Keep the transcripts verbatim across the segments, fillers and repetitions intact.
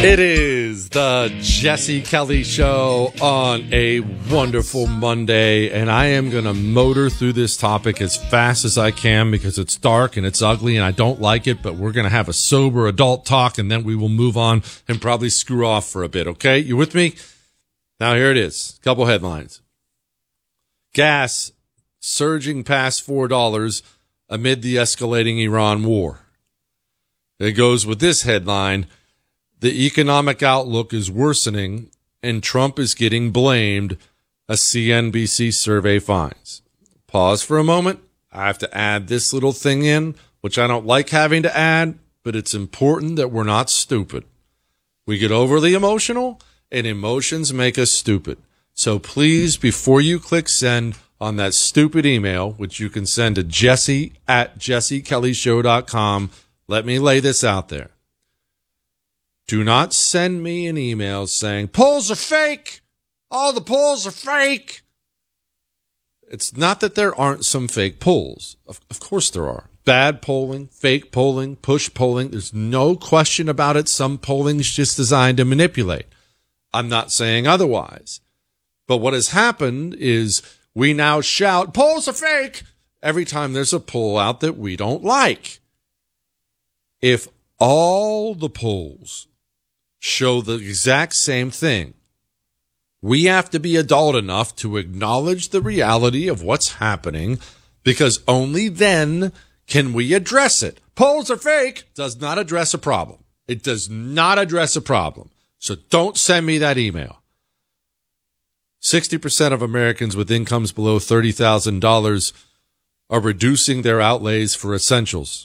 It is the Jesse Kelly Show on a wonderful Monday, and I am going to motor through this topic as fast as I can because it's dark and it's ugly and I don't like it, but we're going to have a sober adult talk, and then we will move on and probably screw off for a bit, okay? You with me? Now here it is. A couple headlines. Gas surging past four dollars amid the escalating Iran war. It goes with this headline: the economic outlook is worsening, and Trump is getting blamed, a C N B C survey finds. Pause for a moment. I have to add this little thing in, which I don't like having to add, but it's important that we're not stupid. We get overly emotional, and emotions make us stupid. So please, before you click send on that stupid email, which you can send to jesse at jesse kelly show dot com, let me lay this out there. Do not send me an email saying, polls are fake. All the polls are fake. It's not that there aren't some fake polls. Of, of course there are. Bad polling, fake polling, push polling. There's no question about it. Some polling is just designed to manipulate. I'm not saying otherwise. But what has happened is we now shout, polls are fake, every time there's a poll out that we don't like. If all the polls show the exact same thing, we have to be adult enough to acknowledge the reality of what's happening, because only then can we address it. Polls are fake does not address a problem. It does not address a problem. So don't send me that email. sixty percent of Americans with incomes below thirty thousand dollars are reducing their outlays for essentials.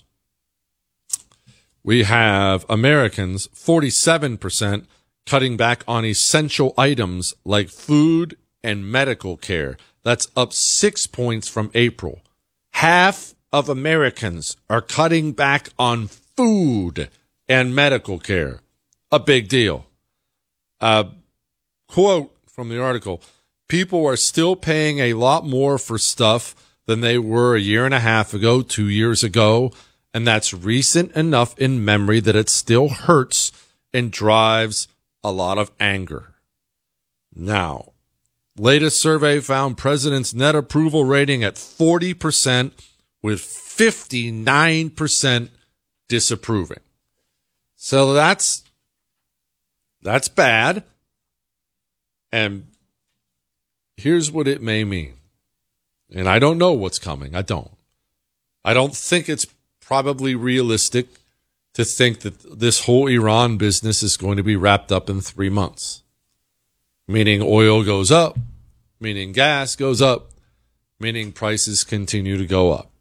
We have Americans, forty-seven percent, cutting back on essential items like food and medical care. That's up six points from April. Half of Americans are cutting back on food and medical care. A big deal. Uh, quote from the article: people are still paying a lot more for stuff than they were a year and a half ago, two years ago. And that's recent enough in memory that it still hurts and drives a lot of anger. Now, latest survey found president's net approval rating at forty percent with fifty-nine percent disapproving. So that's, that's bad. And here's what it may mean. And I don't know what's coming. I don't. I don't think it's probably realistic to think that this whole Iran business is going to be wrapped up in three months. Meaning oil goes up, meaning gas goes up, meaning prices continue to go up.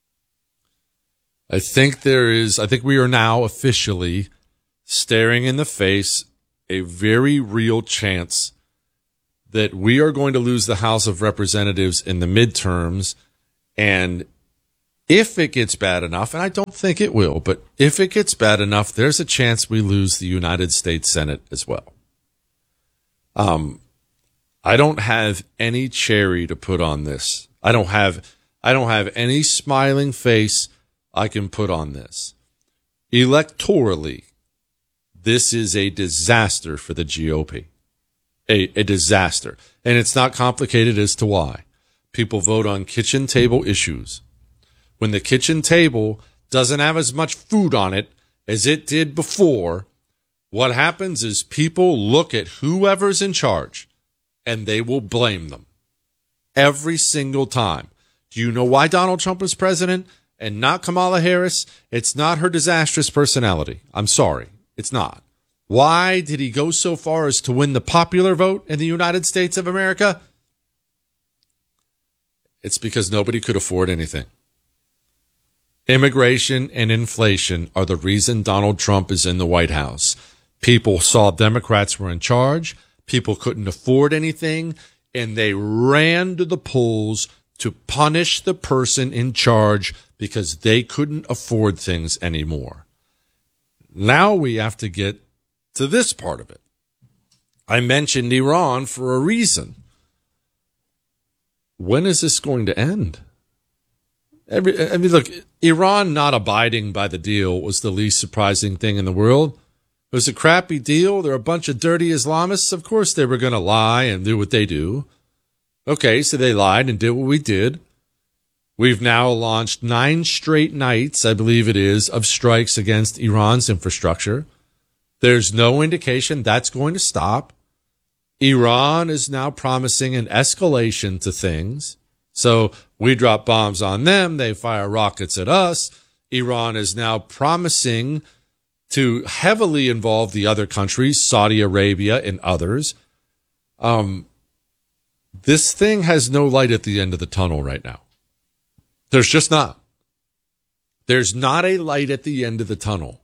I think there is, I think we are now officially staring in the face a very real chance that we are going to lose the House of Representatives in the midterms. And if it gets bad enough, and I don't think it will, but if it gets bad enough, there's a chance we lose the United States Senate as well. Um, I don't have any cherry to put on this. I don't have, I don't have any smiling face I can put on this. Electorally, this is a disaster for the G O P. A, a disaster. And it's not complicated as to why. People vote on kitchen table issues. When the kitchen table doesn't have as much food on it as it did before, what happens is people look at whoever's in charge and they will blame them every single time. Do you know why Donald Trump is president and not Kamala Harris? It's not her disastrous personality. I'm sorry. It's not. Why did he go so far as to win the popular vote in the United States of America? It's because nobody could afford anything. Immigration and inflation are the reason Donald Trump is in the White House. People saw Democrats were in charge. People couldn't afford anything, and they ran to the polls to punish the person in charge because they couldn't afford things anymore. Now we have to get to this part of it. I mentioned Iran for a reason. When is this going to end? Every, I mean, look, Iran not abiding by the deal was the least surprising thing in the world. It was a crappy deal. They're a bunch of dirty Islamists. Of course they were going to lie and do what they do. Okay, so they lied and did what we did. We've now launched nine straight nights, I believe it is, of strikes against Iran's infrastructure. There's no indication that's going to stop. Iran is now promising an escalation to things. So we drop bombs on them. They fire rockets at us. Iran is now promising to heavily involve the other countries, Saudi Arabia and others. Um, this thing has no light at the end of the tunnel right now. There's just not. There's not a light at the end of the tunnel.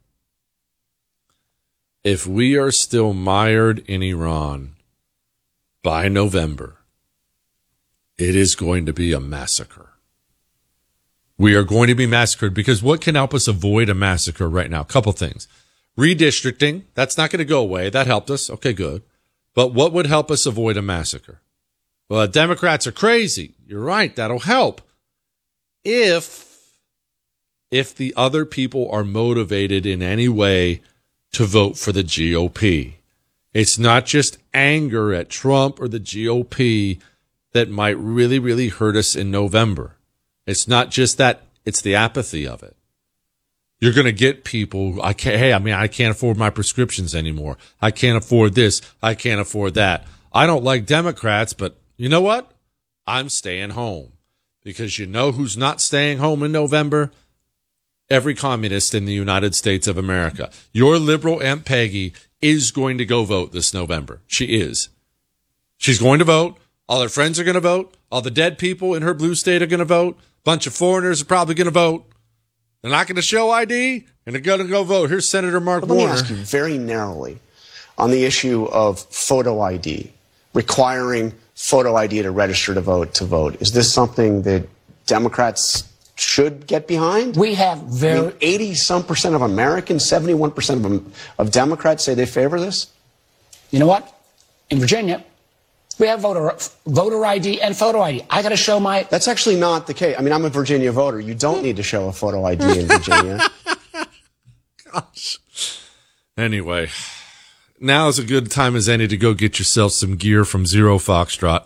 If we are still mired in Iran by November, it is going to be a massacre. We are going to be massacred because what can help us avoid a massacre right now? A couple things. Redistricting, that's not going to go away. That helped us. Okay, good. But what would help us avoid a massacre? Well, the Democrats are crazy. You're right. That'll help. If, if the other people are motivated in any way to vote for the G O P. It's not just anger at Trump or the G O P that might really, really hurt us in November. It's not just that, it's the apathy of it. You're going to get people, I can't, hey, I mean, I can't afford my prescriptions anymore. I can't afford this. I can't afford that. I don't like Democrats, but you know what? I'm staying home. Because you know who's not staying home in November? Every communist in the United States of America. Your liberal Aunt Peggy is going to go vote this November. She is. She's going to vote. All her friends are going to vote. All the dead people in her blue state are going to vote. A bunch of foreigners are probably going to vote. They're not going to show I D, and they're going to go vote. Here's Senator Mark Let Warner. Let me ask you very narrowly on the issue of photo I D, requiring photo I D to register to vote to vote. Is this something that Democrats should get behind? We have very... I mean, eighty some percent of Americans, seventy-one percent of, of Democrats say they favor this? You know what? In Virginia, we have voter voter I D and photo I D. I got to show my... That's actually not the case. I mean, I'm a Virginia voter. You don't need to show a photo I D in Virginia. Gosh. Anyway, now is a good time as any to go get yourself some gear from Zero Foxtrot.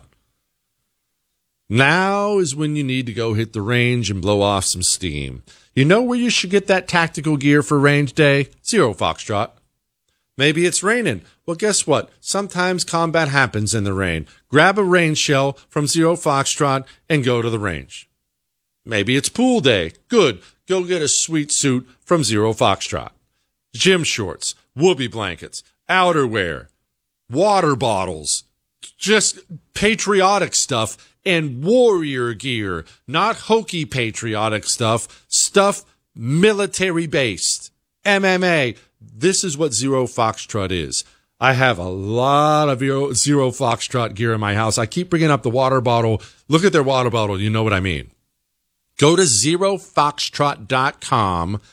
Now is when you need to go hit the range and blow off some steam. You know where you should get that tactical gear for range day? Zero Foxtrot. Maybe it's raining. Well, guess what? Sometimes combat happens in the rain. Grab a rain shell from Zero Foxtrot and go to the range. Maybe it's pool day. Good. Go get a sweet suit from Zero Foxtrot. Gym shorts, whoopee blankets, outerwear, water bottles, just patriotic stuff and warrior gear, not hokey patriotic stuff, stuff military-based, M M A. This is what Zero Foxtrot is. I have a lot of Zero Foxtrot gear in my house. I keep bringing up the water bottle. Look at their water bottle. You know what I mean. Go to zero foxtrot dot com